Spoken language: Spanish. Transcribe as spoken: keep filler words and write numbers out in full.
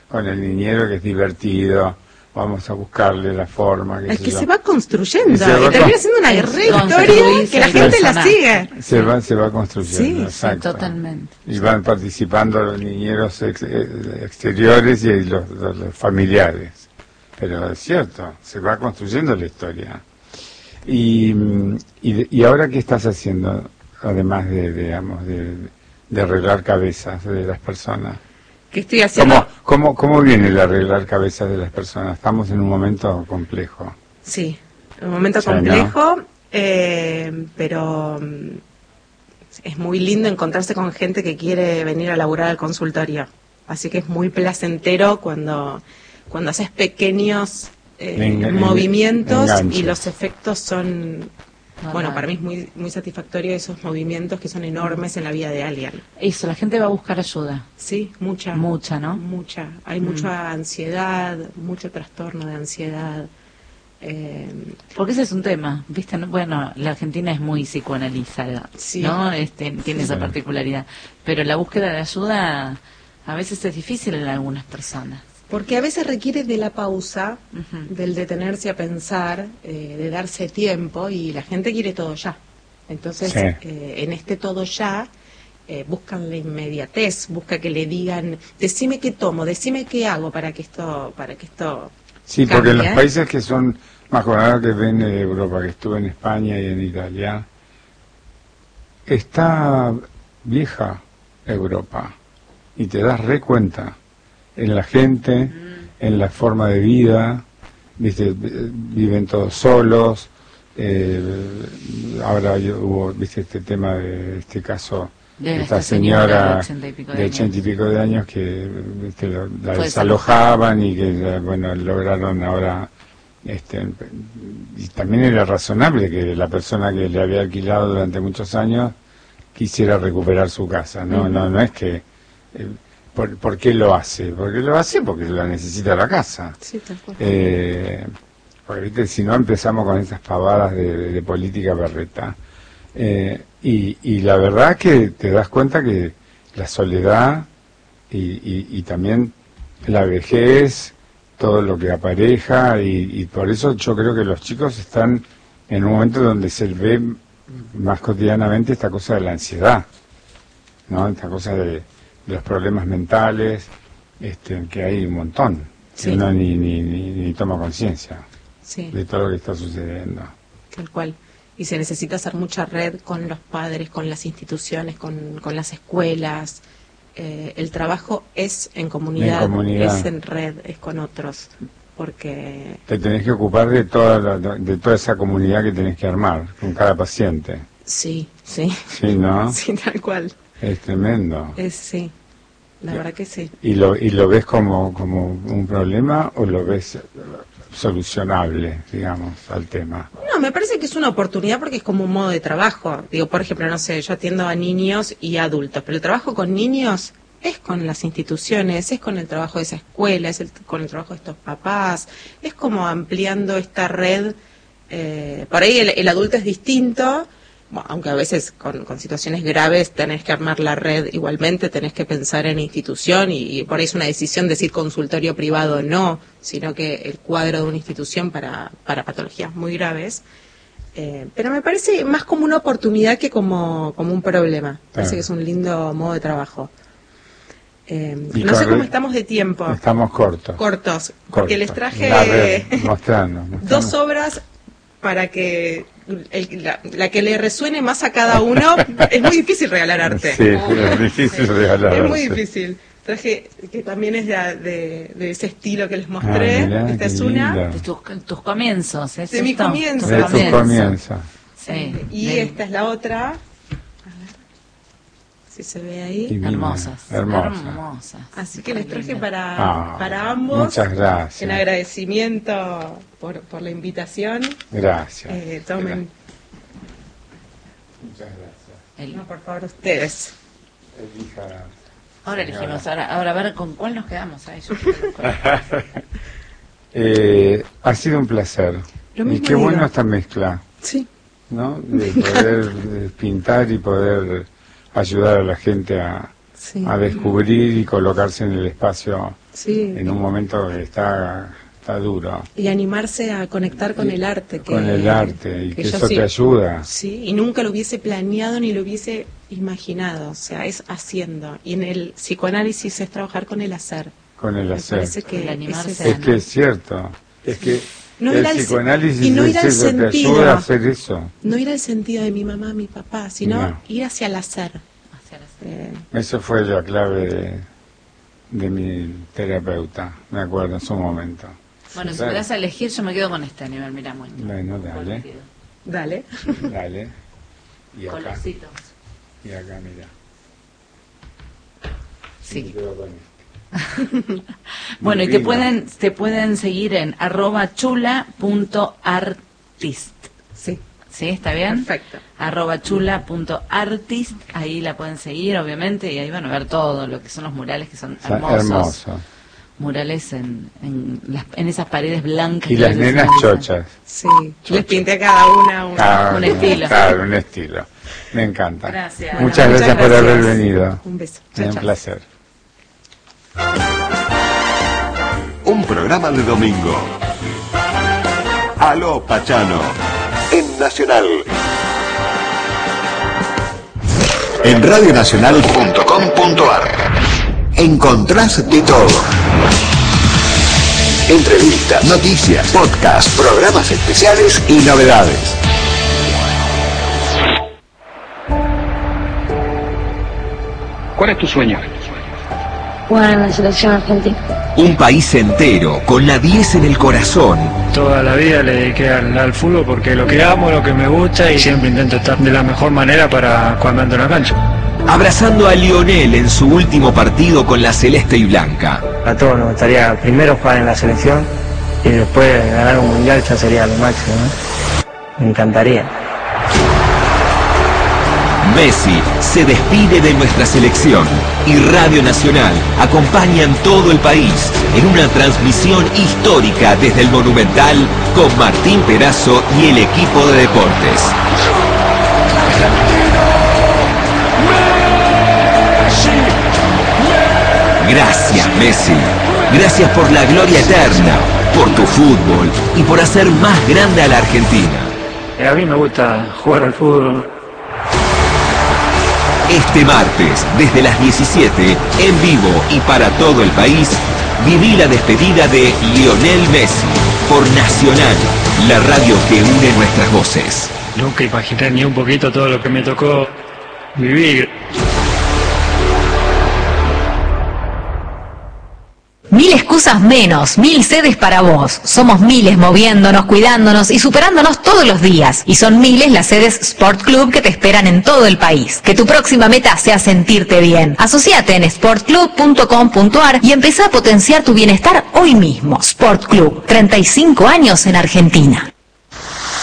con el niñero que es divertido, vamos a buscarle la forma. El que se va construyendo, se va y termina siendo una re historia que la gente la sigue. Se va, se va construyendo, sí, sí, totalmente. Y van participando los niñeros ex, exteriores y los, los, los familiares. Pero es cierto, se va construyendo la historia. Y, y, y ahora, ¿qué estás haciendo? Además de, de digamos, de, de arreglar cabezas de las personas. ¿Qué estoy haciendo? ¿Cómo, cómo, ¿Cómo viene el arreglar cabezas de las personas? Estamos en un momento complejo. Sí, un momento sí, complejo, ¿no? eh, pero es muy lindo encontrarse con gente que quiere venir a laburar al consultorio. Así que es muy placentero cuando, cuando haces pequeños eh, Enga movimientos enganche. Y los efectos son... No, bueno, no. Para mí es muy muy satisfactorio esos movimientos que son enormes en la vida de alguien. Eso, la gente va a buscar ayuda. Sí, mucha. Mucha, ¿no? Mucha. Hay mm. mucha ansiedad, mucho trastorno de ansiedad. Eh, Porque ese es un tema, ¿viste? Bueno, la Argentina es muy psicoanalizada, sí. ¿no? Este, tiene sí. esa particularidad. Pero la búsqueda de ayuda a veces es difícil en algunas personas. Porque a veces requiere de la pausa, uh-huh. del detenerse a pensar, eh, de darse tiempo, y la gente quiere todo ya. Entonces, sí. eh, en este todo ya, eh, buscan la inmediatez, busca que le digan, decime qué tomo, decime qué hago para que esto, para que esto Sí, cambie, porque en los ¿eh? países que son más modernos, que ven de Europa, que estuve en España y en Italia, está vieja Europa, y te das re cuenta. En la gente, en la forma de vida, viste, viven todos solos. Eh, ahora hubo, viste, este tema de este caso de esta, esta señora, señora de ochenta y pico de, de, ochenta y pico de años que, viste, lo, la Fue desalojaban y que, bueno, lograron ahora, este, y también era razonable que la persona que le había alquilado durante muchos años quisiera recuperar su casa, no, uh-huh. no, no es que eh, ¿Por, ¿Por qué lo hace? Porque lo hace porque la necesita la casa. Sí, tal cual. Eh, porque, ¿viste? Si no empezamos con esas pavadas de, de, de política berreta. Eh, y, y la verdad que te das cuenta que la soledad y, y, y también la vejez, todo lo que apareja, y, y por eso yo creo que los chicos están en un momento donde se ve más cotidianamente esta cosa de la ansiedad, ¿no? Esta cosa de los problemas mentales, este, que hay un montón, sí. que uno ni, ni, ni, ni toma conciencia sí. de todo lo que está sucediendo. Tal cual. Y se necesita hacer mucha red con los padres, con las instituciones, con, con las escuelas. Eh, el trabajo es en comunidad, en comunidad, es en red, es con otros. Porque te tenés que ocupar de toda, la, de toda esa comunidad que tenés que armar, con cada paciente. Sí, sí. Sí, ¿no? Sí, tal cual. Es tremendo. Es, sí, la verdad que sí. ¿Y lo, y lo ves como, como un problema o lo ves solucionable, digamos, al tema? No, me parece que es una oportunidad porque es como un modo de trabajo. Digo, por ejemplo, no sé, yo atiendo a niños y a adultos, pero el trabajo con niños es con las instituciones, es con el trabajo de esa escuela, es el, con el trabajo de estos papás, es como ampliando esta red. Eh, por ahí el, el adulto es distinto. Bueno, aunque a veces con, con situaciones graves tenés que armar la red igualmente, tenés que pensar en institución y, y por ahí es una decisión decir consultorio privado no, sino que el cuadro de una institución para, para patologías muy graves. Eh, pero me parece más como una oportunidad que como, como un problema. Me parece que es un lindo modo de trabajo. Eh, no sé cómo estamos de tiempo. Estamos cortos. Cortos, porque cortos. les traje red, mostrando, mostrando. dos obras para que el, la, la que le resuene más a cada uno. Es muy difícil regalar arte. Sí, es difícil sí. regalar Es arte. muy difícil. Traje que también es de, de, de ese estilo que les mostré. Ah, mirá, esta es una. De tus, tus comienzos. ¿Es de mis comienzos. De tus comienzos. Sí. Y Bien. Esta es la otra. Si se ve ahí. Divina. Hermosas. Hermosa. Hermosas. Así que les traje para, ah, para ambos. Muchas gracias. En agradecimiento por, por la invitación. Gracias. Eh, tomen. Gracias. Muchas gracias. El... No, por favor, ustedes. Elija. Ahora elegimos, ahora, ahora a ver con cuál nos quedamos. Ay, yo eh, ha sido un placer. Lo mismo y qué digo. bueno esta mezcla. Sí. ¿No? De poder de pintar y poder ayudar a la gente a, sí. a descubrir y colocarse en el espacio Sí. En un momento que está, está duro. Y animarse a conectar con y, el arte. Que, con el arte, y que, que eso sí, te ayuda. Sí, y nunca lo hubiese planeado ni lo hubiese imaginado, o sea, es haciendo. Y en el psicoanálisis es trabajar con el hacer. Con el Me hacer. Que el animarse. Es que es cierto, es que no el psicoanálisis y no ir es al eso, sentido, te ayuda a hacer eso. No ir al sentido de mi mamá, mi papá, sino no. ir hacia el hacer. Hacia el hacer. Eh, eso fue la clave de, de mi terapeuta, me acuerdo en su momento. Bueno, si puedas elegir, yo me quedo con este nivel, mira, muestra. Bueno, dale. Dale. Dale. Y acá. Colorcitos. Y acá, mira. Sí. Me quedo con este. Bueno, y te pueden te pueden seguir en arroba chula punto artist. Sí. ¿Sí? ¿Está bien? Perfecto. Arroba chula punto artist, ahí la pueden seguir, obviamente, y ahí van a ver todo lo que son los murales, que son hermosos. Hermoso. Murales en, en, las, en esas paredes blancas. Y las nenas chochas. Sí, chochas. Les pinté a cada una un, cada un estilo. Claro, un estilo. Me encanta. Gracias. Bueno, muchas, muchas gracias, gracias por haber venido. Un beso. Chao, un placer. Un programa de domingo. Aló Pachano. En Nacional. En radio nacional punto com punto ar encontrás de todo. Entrevistas, noticias, podcasts, programas especiales y novedades. ¿Cuál es tu sueño? Jugar en la selección argentina. Un país entero, con la diez en el corazón. Toda la vida le dediqué al, al fútbol porque lo que amo, lo que me gusta, y siempre intento estar de la mejor manera para cuando ando en la cancha. Abrazando a Lionel en su último partido con la celeste y blanca. A todos nos gustaría primero jugar en la selección y después ganar un mundial, ya sería lo máximo, ¿no? Me encantaría. Messi se despide de nuestra selección y Radio Nacional acompaña en todo el país en una transmisión histórica desde el Monumental con Martín Perazo y el equipo de deportes. Gracias, Messi. Gracias por la gloria eterna, por tu fútbol y por hacer más grande a la Argentina. A mí me gusta jugar al fútbol. Este martes, desde las diecisiete, en vivo y para todo el país, viví la despedida de Lionel Messi por Nacional, la radio que une nuestras voces. Nunca imaginé ni un poquito todo lo que me tocó vivir. Mil excusas menos, mil sedes para vos. Somos miles moviéndonos, cuidándonos y superándonos todos los días. Y son miles las sedes Sport Club que te esperan en todo el país. Que tu próxima meta sea sentirte bien. Asociate en sport club punto com punto ar y empezá a potenciar tu bienestar hoy mismo. Sport Club, treinta y cinco años en Argentina.